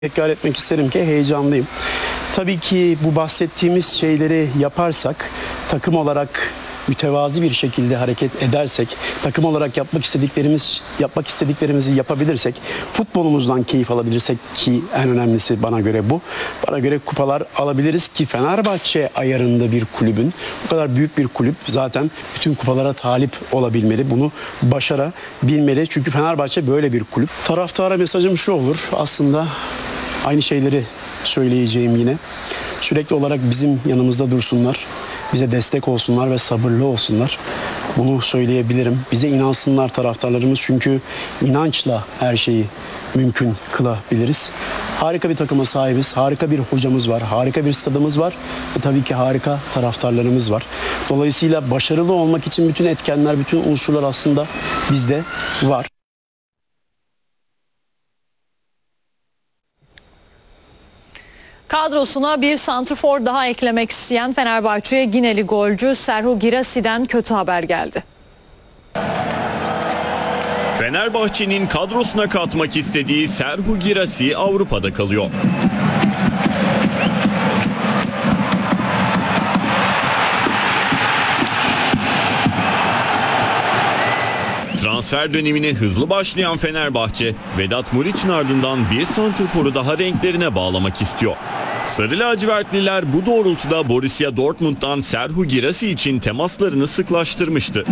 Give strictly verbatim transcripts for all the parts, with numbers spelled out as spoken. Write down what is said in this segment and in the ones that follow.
Tekrar etmek isterim ki heyecanlıyım. Tabii ki bu bahsettiğimiz şeyleri yaparsak, takım olarak mütevazi bir şekilde hareket edersek, takım olarak yapmak istediklerimiz yapmak istediklerimizi yapabilirsek, futbolumuzdan keyif alabilirsek ki en önemlisi bana göre bu. Bana göre kupalar alabiliriz ki Fenerbahçe ayarında bir kulübün, bu kadar büyük bir kulüp zaten bütün kupalara talip olabilmeli. Bunu başarabilmeli. Çünkü Fenerbahçe böyle bir kulüp. Taraftara mesajım şu olur. Aslında aynı şeyleri söyleyeceğim yine. Sürekli olarak bizim yanımızda dursunlar. Bize destek olsunlar ve sabırlı olsunlar. Bunu söyleyebilirim. Bize inansınlar taraftarlarımız. Çünkü inançla her şeyi mümkün kılabiliriz. Harika bir takıma sahibiz. Harika bir hocamız var. Harika bir stadımız var. Ve tabii ki harika taraftarlarımız var. Dolayısıyla başarılı olmak için bütün etkenler, bütün unsurlar aslında bizde var. Kadrosuna bir santrfor daha eklemek isteyen Fenerbahçe'ye Gineli golcü Serhou Guirassí'den kötü haber geldi. Fenerbahçe'nin kadrosuna katmak istediği Serhou Guirassí Avrupa'da kalıyor. Transfer dönemine hızlı başlayan Fenerbahçe, Vedat Muriç'in ardından bir santrforu daha renklerine bağlamak istiyor. Sarı lacivertliler bu doğrultuda Borussia Dortmund'dan Serhou Guirassí için temaslarını sıklaştırmıştı.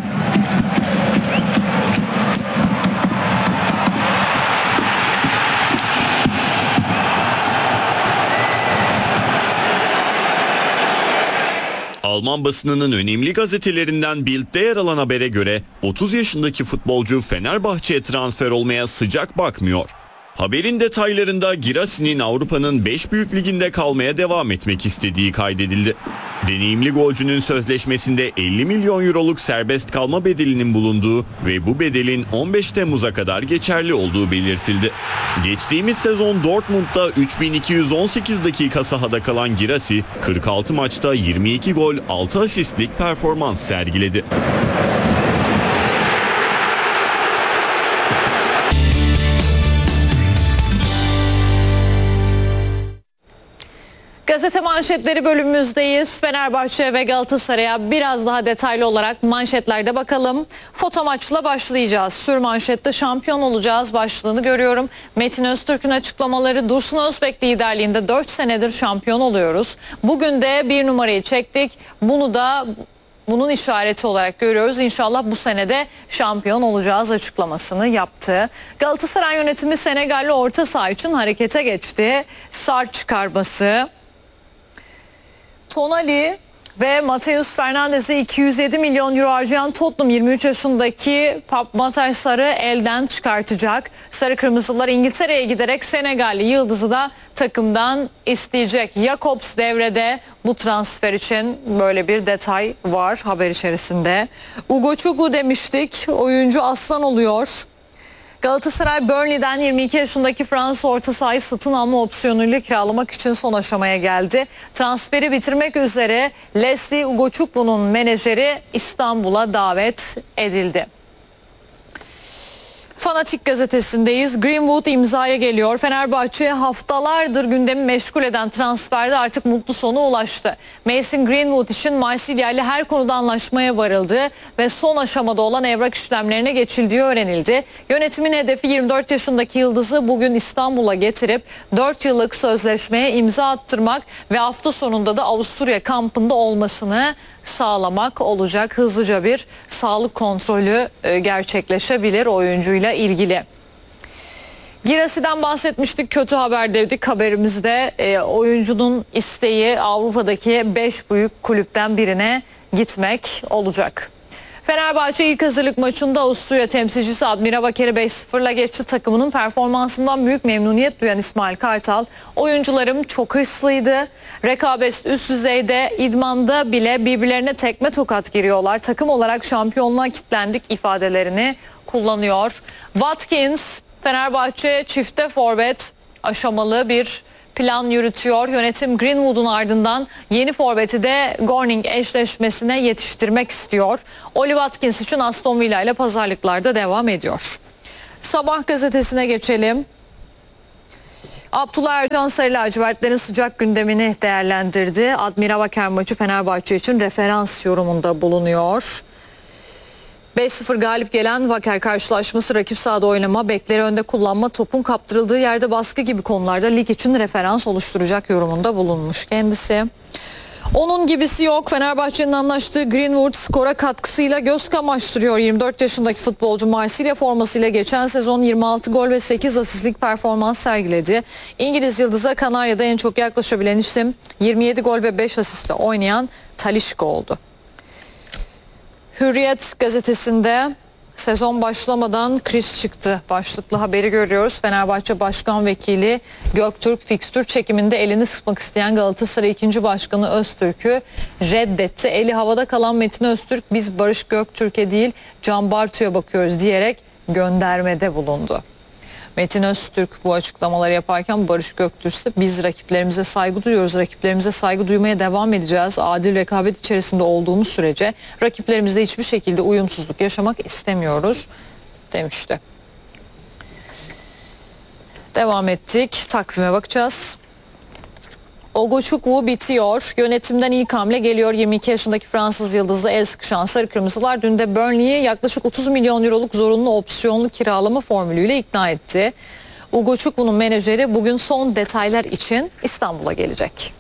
Alman basınının önemli gazetelerinden Bild'de yer alan habere göre otuz yaşındaki futbolcu Fenerbahçe'ye transfer olmaya sıcak bakmıyor. Haberin detaylarında Guirassí'nin Avrupa'nın beş büyük liginde kalmaya devam etmek istediği kaydedildi. Deneyimli golcünün sözleşmesinde elli milyon euroluk serbest kalma bedelinin bulunduğu ve bu bedelin on beş Temmuz'a kadar geçerli olduğu belirtildi. Geçtiğimiz sezon Dortmund'da üç bin iki yüz on sekiz dakika sahada kalan Guirassí, kırk altı maçta yirmi iki gol, altı asistlik performans sergiledi. Gazete manşetleri bölümümüzdeyiz. Fenerbahçe ve Galatasaray'a biraz daha detaylı olarak manşetlerde bakalım. Foto maçla başlayacağız. Sür manşette şampiyon olacağız başlığını görüyorum. Metin Öztürk'ün açıklamaları, Dursun Özbek liderliğinde dört senedir şampiyon oluyoruz. Bugün de bir numarayı çektik. Bunu da bunun işareti olarak görüyoruz. İnşallah bu senede şampiyon olacağız açıklamasını yaptı. Galatasaray yönetimi Senegalli orta saha için harekete geçti. Sar çıkarması. Tonali ve Mateus Fernandes'e iki yüz yedi milyon euro harcayan Tottenham yirmi üç yaşındaki Pape Matar Sar'ı elden çıkartacak. Sarı Kırmızılar İngiltere'ye giderek Senegalli yıldızı da takımdan isteyecek. Jakobs devrede, bu transfer için böyle bir detay var haber içerisinde. Ugo Çugu demiştik, oyuncu aslan oluyor. Galatasaray Burnley'den yirmi iki yaşındaki Fransız orta sahayı satın alma opsiyonuyla kiralamak için son aşamaya geldi. Transferi bitirmek üzere Leslie Ugochukwu'nun menajeri İstanbul'a davet edildi. Fanatik gazetesindeyiz. Greenwood imzaya geliyor. Fenerbahçe haftalardır gündemi meşgul eden transferde artık mutlu sona ulaştı. Mason Greenwood için Marsilya ile her konuda anlaşmaya varıldı ve son aşamada olan evrak işlemlerine geçildiği öğrenildi. Yönetimin hedefi yirmi dört yaşındaki yıldızı bugün İstanbul'a getirip dört yıllık sözleşmeye imza attırmak ve hafta sonunda da Avusturya kampında olmasını sağlamak olacak. Hızlıca bir sağlık kontrolü gerçekleşebilir oyuncuyla ilgili. Guirassí'den bahsetmiştik, kötü haber dedik haberimizde. E, oyuncunun isteği Avrupa'daki beş büyük kulüpten birine gitmek olacak. Fenerbahçe ilk hazırlık maçında Avusturya temsilcisi Admira Baker'i beş sıfırla geçti. Takımının performansından büyük memnuniyet duyan İsmail Kartal, oyuncularım çok hırslıydı. Rekabet üst düzeyde, idmanda bile birbirlerine tekme tokat giriyorlar. Takım olarak şampiyonluğa kilitlendik ifadelerini kullanıyor. Watkins, Fenerbahçe çifte forvet aşamalı bir plan yürütüyor. Yönetim Greenwood'un ardından yeni forveti de Gorning eşleşmesine yetiştirmek istiyor. Oli Watkins için Aston Villa ile pazarlıklarda devam ediyor. Sabah gazetesine geçelim. Abdullah Ercan Sarı lacivertlerin sıcak gündemini değerlendirdi. Admira Vaker maçı Fenerbahçe için referans yorumunda bulunuyor. beş sıfır galip gelen Vaker karşılaşması, rakip sahada oynama, bekleri önde kullanma, topun kaptırıldığı yerde baskı gibi konularda lig için referans oluşturacak yorumunda bulunmuş kendisi. Onun gibisi yok. Fenerbahçe'nin anlaştığı Greenwood skora katkısıyla göz kamaştırıyor. yirmi dört yaşındaki futbolcu Marsilya formasıyla geçen sezon yirmi altı gol ve sekiz asistlik performans sergiledi. İngiliz yıldıza Kanarya'da en çok yaklaşabilen isim yirmi yedi gol ve beş asistle oynayan Talisca oldu. Hürriyet gazetesinde sezon başlamadan kriz çıktı başlıklı haberi görüyoruz. Fenerbahçe Başkan Vekili Göktürk fikstür çekiminde elini sıkmak isteyen Galatasaray ikinci Başkanı Öztürk'ü reddetti. Eli havada kalan Metin Öztürk, biz Barış Göktürk'e değil Can Bartu'ya bakıyoruz diyerek göndermede bulundu. Metin Öztürk bu açıklamaları yaparken Barış Göktürk ise biz rakiplerimize saygı duyuyoruz, rakiplerimize saygı duymaya devam edeceğiz. Adil rekabet içerisinde olduğumuz sürece rakiplerimizle hiçbir şekilde uyumsuzluk yaşamak istemiyoruz demişti. Devam ettik, takvime bakacağız. Ogochukwu bitiyor. Yönetimden ilk hamle geliyor. yirmi iki yaşındaki Fransız yıldızla el sıkışan Sarı Kırmızılar dün de Burnley'i yaklaşık otuz milyon euroluk zorunlu opsiyonlu kiralama formülüyle ikna etti. Ogochukwu'nun menajeri bugün son detaylar için İstanbul'a gelecek.